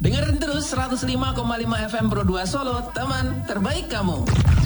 Dengerin terus 105,5 FM Pro 2 Solo, teman terbaik kamu.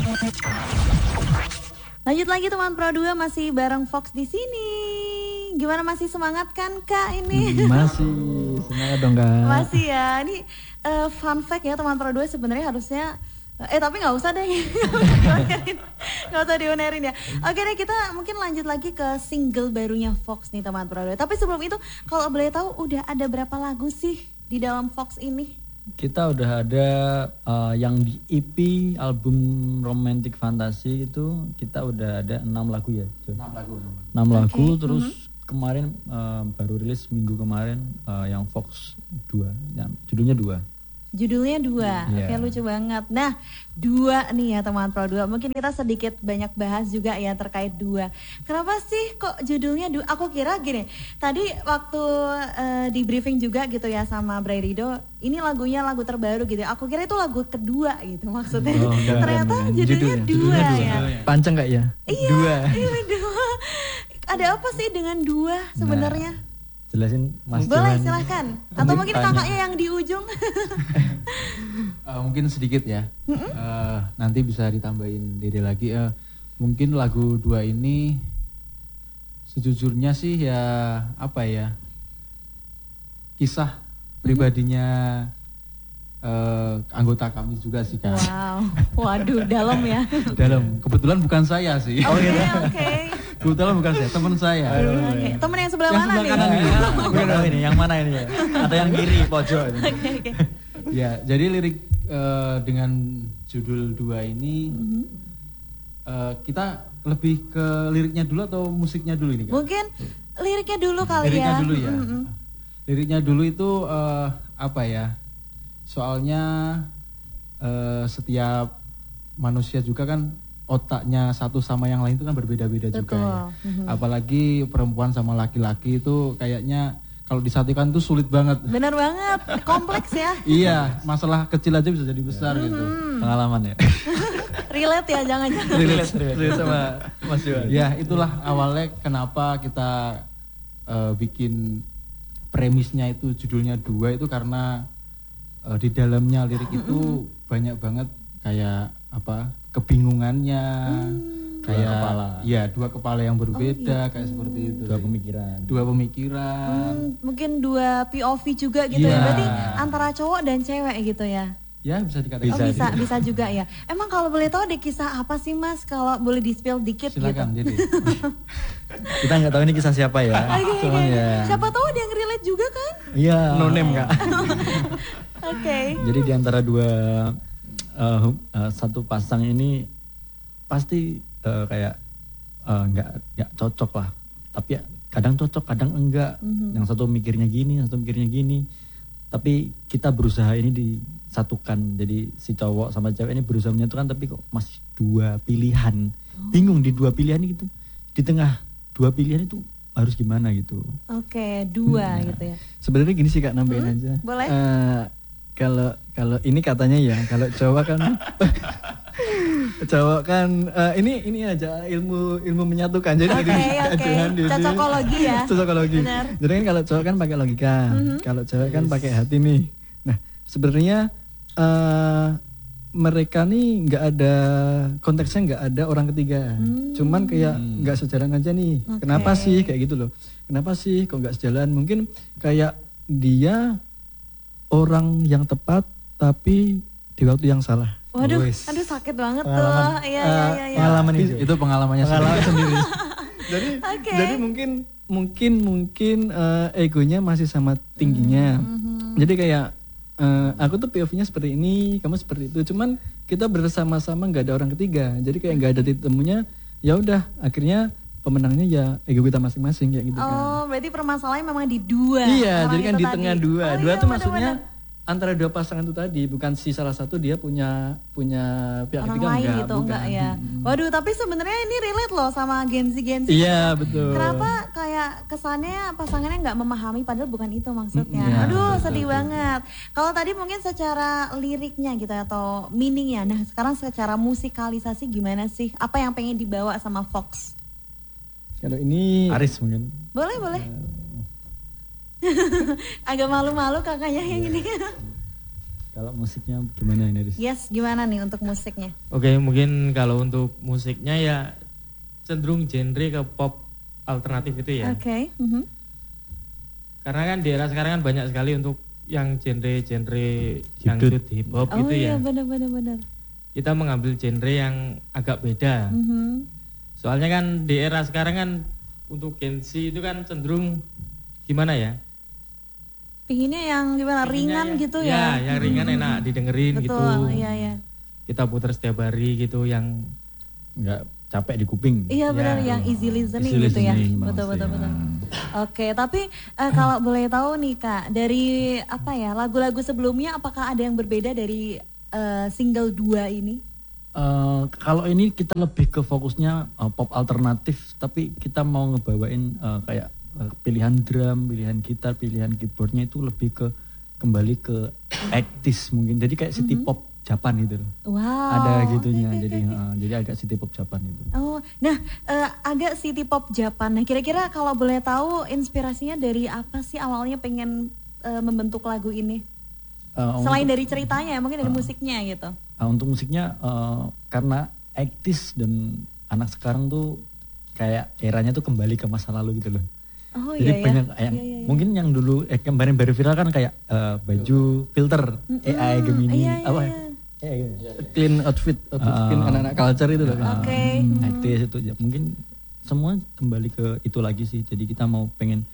Lanjut lagi teman Pro 2, masih bareng Fox di sini. Gimana, masih semangat kan Kak ini? Masih semangat dong Kak. Masih ya. Ini fun fact ya teman Pro 2, sebenarnya harusnya tapi nggak usah deh. Nggak usah dionerin ya. Oke deh, kita mungkin lanjut lagi ke single barunya Fox nih teman Pro 2. Tapi sebelum itu, kalau boleh tahu udah ada berapa lagu sih di dalam Fox ini? Kita udah ada yang di EP album Romantic Fantasy itu kita udah ada 6 lagu ya. 6 lagu terus kemarin baru rilis minggu kemarin yang Fox 2, yang judulnya 2. Judulnya 2, Oke, lucu banget. Nah, 2 nih ya teman Pro 2. Mungkin kita sedikit banyak bahas juga ya terkait 2. Kenapa sih kok judulnya 2? Aku kira gini, tadi waktu di briefing juga gitu ya sama Bray Rido, ini lagunya lagu terbaru gitu. Aku kira itu lagu kedua gitu maksudnya. Ternyata judulnya 2 ya. Panjang gak ya? Iya, 2. Ada apa sih dengan 2 sebenarnya? Jelasin Mas. Boleh, silahkan. Atau mungkin kakaknya yang di ujung. Mungkin sedikit ya. Nanti bisa ditambahin Dede lagi. Mungkin lagu 2 ini sejujurnya sih ya apa ya, kisah pribadinya anggota kami juga sih Kak. Wow, waduh, dalam ya. Dalam. Kebetulan bukan saya sih. Oke. Kebetulan bukan saya, teman saya. Oke. Teman yang sebelah mana nih? Kanan ini, yang mana ini ya? Atau yang kiri pojok ini? Oke. Ya, jadi lirik dengan judul 2 ini kita lebih ke liriknya dulu atau musiknya dulu ini Kak? Mungkin liriknya dulu kali liriknya ya. Dulu ya. Liriknya dulu itu apa ya? Soalnya setiap manusia juga kan otaknya satu sama yang lain itu kan berbeda-beda juga ya. Apalagi perempuan sama laki-laki itu kayaknya kalau disatukan itu sulit banget. Bener banget, kompleks ya. Iya, masalah kecil aja bisa jadi besar gitu. Pengalaman ya. Relate ya, jangan-jangan. Relate sama Mas Johan. Ya, itulah awalnya kenapa kita bikin premisnya itu judulnya 2 itu karena di dalamnya lirik itu banyak banget kayak apa, kebingungannya, kayak dua kepala yang berbeda, kayak seperti itu. Dua pemikiran. Mungkin 2 POV juga gitu ya. Berarti antara cowok dan cewek gitu ya. Ya, bisa dikatakan. Bisa juga ya. Emang kalau boleh tahu ada kisah apa sih Mas, kalau boleh di-spill dikit? Silakan, gitu. Dede. Kita nggak tahu ini kisah siapa ya. Cuman ya. Siapa tahu ada yang relate juga kan? Iya. No name Kak. Oke. Jadi di antara satu pasang ini pasti kayak nggak cocok lah. Tapi kadang cocok, kadang enggak. Yang satu mikirnya gini, yang satu mikirnya gini. Tapi kita berusaha ini disatukan. Jadi si cowok sama cewek ini berusaha menyatukan, tapi kok masih 2 pilihan. Bingung di 2 pilihan itu. Di tengah 2 pilihan itu harus gimana gitu. Oke, 2 gitu ya. Sebenarnya gini sih Kak, nambahin aja. Boleh. Kalau ini katanya ya, kalau cowok kan ini aja ilmu menyatukan. Jadi cocokologi ya. Cocokologi. Benar. Jadi kan kalau cowok kan pakai logika, kalau cewek kan pakai hati nih. Nah, sebenarnya mereka nih nggak ada konteksnya, nggak ada orang ketiga. Cuman kayak nggak sejalan aja nih. Kenapa sih kayak gitu loh? Kenapa sih kok nggak sejalan? Mungkin kayak dia orang yang tepat tapi di waktu yang salah. Waduh, aduh sakit banget tuh. Iya. Pengalaman itu pengalamannya sendiri. Jadi mungkin egonya masih sama tingginya. Jadi kayak aku tuh POV-nya seperti ini, kamu seperti itu. Cuman kita bersama-sama nggak ada orang ketiga. Jadi kayak nggak ada titik temunya. Ya udah, akhirnya pemenangnya ya ego kita masing-masing kayak gitu kan. Oh, berarti permasalahannya memang di 2. Iya, jadi kan di tengah 2. 2 tuh maksudnya antara 2 pasangan itu tadi, bukan si salah satu dia punya pihak orang ketiga lain gitu, enggak ya. Waduh, tapi sebenarnya ini relate loh sama Gen Z. Iya, betul. Kenapa kayak kesannya pasangannya nggak memahami, padahal bukan itu maksudnya. Aduh, sedih banget. Kalau tadi mungkin secara liriknya gitu atau meaningnya. Nah, sekarang secara musikalisasi gimana sih? Apa yang pengen dibawa sama Fox? Kalau ini Aris mungkin. Boleh. Agak malu-malu kakaknya yang ini. Kalau musiknya gimana ini, Riz? Yes, gimana nih untuk musiknya? Oke, mungkin kalau untuk musiknya ya cenderung genre ke pop alternatif itu ya. Oke. Karena kan di era sekarang kan banyak sekali untuk yang genre-genre dangdut, hip hop Oh gitu iya, ya. benar. Kita mengambil genre yang agak beda. Soalnya kan di era sekarang kan untuk Gen Z itu kan cenderung gimana ya? Pinginnya yang gimana? Ringan gitu ya? ya? Yang ringan enak didengerin gitu. Betul, iya. Kita putar setiap hari gitu yang Nggak capek di kuping. Iya benar, yang easy listening gitu ya. Betul. Oke, tapi kalau boleh tahu nih Kak, dari apa ya, lagu-lagu sebelumnya apakah ada yang berbeda dari single 2 ini? Kalau ini kita lebih ke fokusnya pop alternatif, tapi kita mau ngebawain kayak pilihan drum, pilihan gitar, pilihan keyboardnya itu lebih ke kembali ke 80s mungkin. Jadi kayak city pop Japan gitu loh. Wow. Ada gitunya. Jadi agak city pop Japan itu. Oh, nah agak city pop Japan. Nah, kira-kira kalau boleh tahu inspirasinya dari apa sih awalnya pengen membentuk lagu ini? Selain dari ceritanya, mungkin dari musiknya gitu. Untuk musiknya karena 80s dan anak sekarang tuh kayak eranya tuh kembali ke masa lalu gitu loh. Oh, jadi iya, banyak iya. yang mungkin yang dulu kemarin baru viral kan kayak baju filter AI Gemini apa Clean outfit clean anak-anak culture itu loh. Oke. 80s itu ya mungkin semua kembali ke itu lagi sih. Jadi kita mau pengen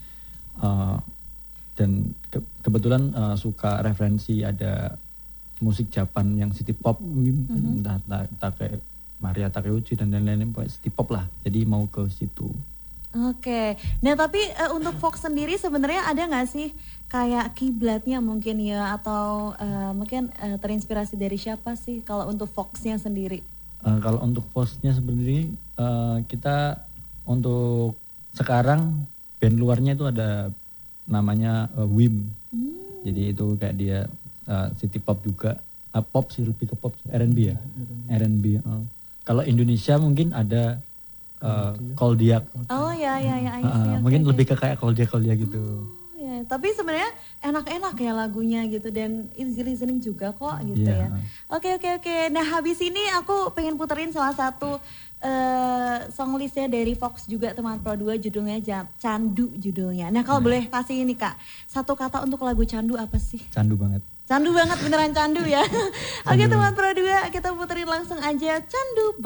dan kebetulan suka referensi ada musik Japan yang city pop, entah kayak Maria Takeuchi dan lain-lain, city pop lah. Jadi mau ke situ. Oke, nah tapi untuk Fox sendiri sebenarnya ada nggak sih kayak kiblatnya mungkin ya, atau mungkin terinspirasi dari siapa sih kalau untuk Fox-nya sendiri? Kalau untuk Fox-nya sebenarnya kita untuk sekarang band luarnya itu ada namanya Wim. Jadi itu kayak dia city pop juga, pop sih, lebih ke pop, R&B ya, R&B. Kalau Indonesia mungkin ada Koldiak. Oh ya, mungkin lebih ke kayak Koldiak gitu. Ya, tapi sebenarnya enak-enak ya lagunya gitu dan easy listening juga kok gitu ya. Oke. Nah habis ini aku pengen puterin salah satu song listnya dari Fox juga teman Pro 2, judulnya Candu judulnya. Nah kalau boleh kasih ini Kak, satu kata untuk lagu Candu apa sih? Candu banget. Candu banget, beneran candu ya. Oke teman Pro 2, kita puterin langsung aja Candu.